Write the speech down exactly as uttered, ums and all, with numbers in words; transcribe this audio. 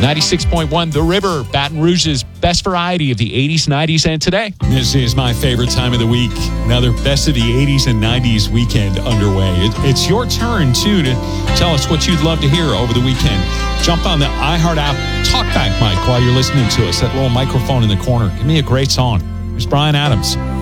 ninety-six point one The River, Baton Rouge's best variety of the eighties, nineties, and today. This is my favorite time of the week. Another best of the eighties and nineties weekend underway. It, it's your turn, too, to tell us what you'd love to hear over the weekend. Jump on the iHeart app talkback mic while you're listening to us, that little microphone in the corner. Give me a great song. Here's Bryan Adams.